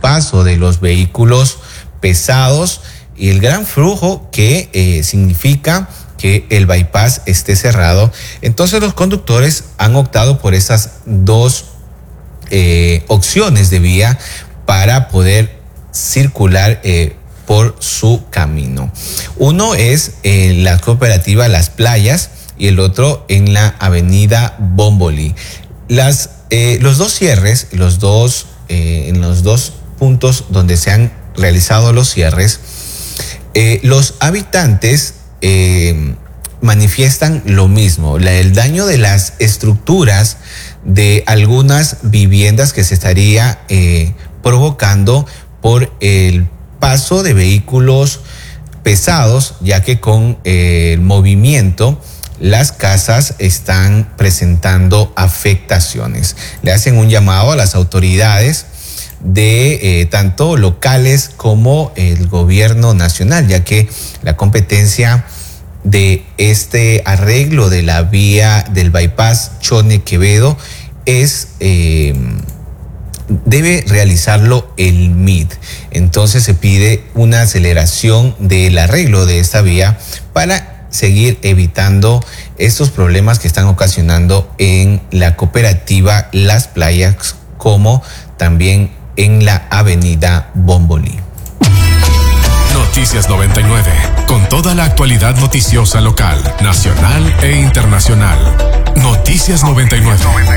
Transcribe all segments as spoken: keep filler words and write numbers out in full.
paso de los vehículos pesados y el gran flujo que eh, significa que el bypass esté cerrado. Entonces los conductores han optado por esas dos eh, opciones de vía para poder circular eh, por su camino. Uno es en la cooperativa Las Playas y el otro en la avenida Bombolí. Las, eh, los dos cierres, los dos, eh, en los dos puntos donde se han realizado los cierres, eh, los habitantes eh, manifiestan lo mismo, la, el daño de las estructuras de algunas viviendas que se estaría eh, provocando por el paso de vehículos pesados, ya que con eh, el movimiento las casas están presentando afectaciones. Le hacen un llamado a las autoridades de eh, tanto locales como el gobierno nacional, ya que la competencia de este arreglo de la vía del bypass Chone Quevedo es eh, debe realizarlo el M I D. Entonces se pide una aceleración del arreglo de esta vía para seguir evitando estos problemas que están ocasionando en la cooperativa Las Playas, como también en la avenida Bombolí. Noticias noventa y nueve, con toda la actualidad noticiosa local, nacional e internacional. Noticias noventa y nueve.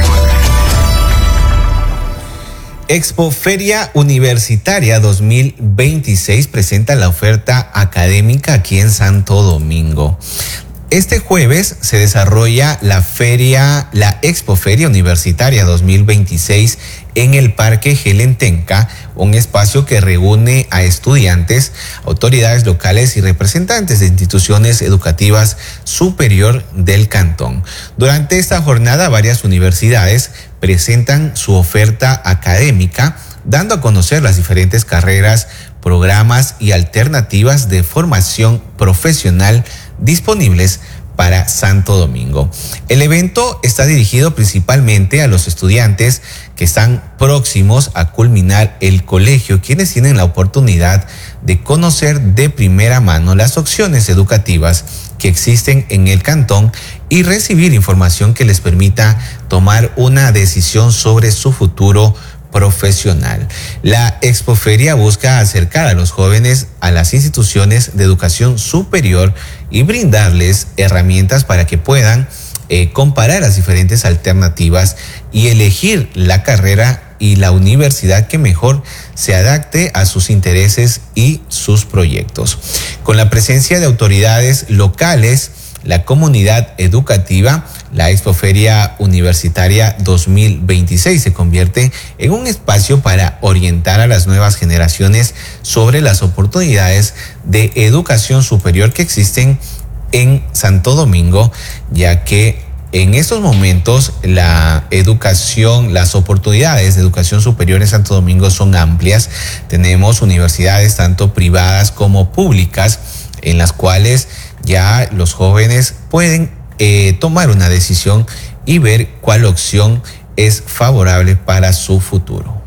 Expoferia Universitaria dos mil veintiséis presenta la oferta académica aquí en Santo Domingo. Este jueves se desarrolla la feria, la Expoferia Universitaria dos mil veintiséis en el Parque Gelentenca, un espacio que reúne a estudiantes, autoridades locales y representantes de instituciones educativas superior del cantón. Durante esta jornada, varias universidades presentan su oferta académica, dando a conocer las diferentes carreras, programas y alternativas de formación profesional disponibles para Santo Domingo. El evento está dirigido principalmente a los estudiantes que están próximos a culminar el colegio, quienes tienen la oportunidad de conocer de primera mano las opciones educativas que existen en el cantón y recibir información que les permita tomar una decisión sobre su futuro profesional. La Expoferia busca acercar a los jóvenes a las instituciones de educación superior y brindarles herramientas para que puedan eh, comparar las diferentes alternativas y elegir la carrera y la universidad que mejor se adapte a sus intereses y sus proyectos. Con la presencia de autoridades locales, la comunidad educativa, la Expoferia Universitaria dos mil veintiséis se convierte en un espacio para orientar a las nuevas generaciones sobre las oportunidades de educación superior que existen en Santo Domingo, ya que en estos momentos la educación, las oportunidades de educación superior en Santo Domingo son amplias. Tenemos universidades tanto privadas como públicas en las cuales ya los jóvenes pueden eh, tomar una decisión y ver cuál opción es favorable para su futuro.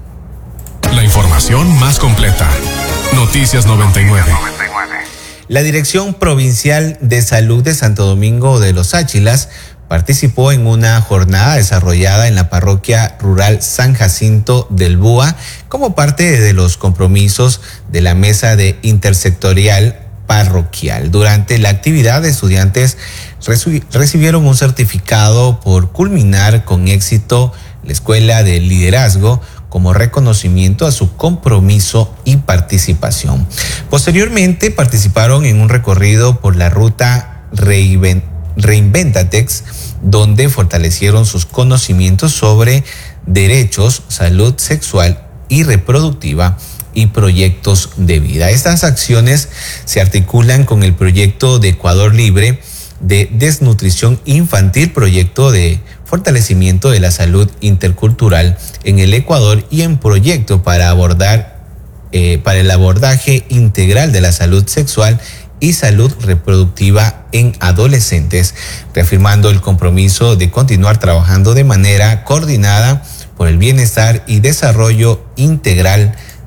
La información más completa. Noticias noventa y nueve. La Dirección Provincial de Salud de Santo Domingo de los Áchilas participó en una jornada desarrollada en la parroquia rural San Jacinto del Búa como parte de los compromisos de la mesa de intersectorial parroquial. Durante la actividad, estudiantes recibieron un certificado por culminar con éxito la escuela de liderazgo como reconocimiento a su compromiso y participación. Posteriormente participaron en un recorrido por la ruta Reinventatex, donde fortalecieron sus conocimientos sobre derechos, salud sexual y reproductiva y proyectos de vida. Estas acciones se articulan con el proyecto de Ecuador Libre de desnutrición infantil, proyecto de fortalecimiento de la salud intercultural en el Ecuador y en proyecto para abordar eh, para el abordaje integral de la salud sexual y salud reproductiva en adolescentes, reafirmando el compromiso de continuar trabajando de manera coordinada por el bienestar y desarrollo integral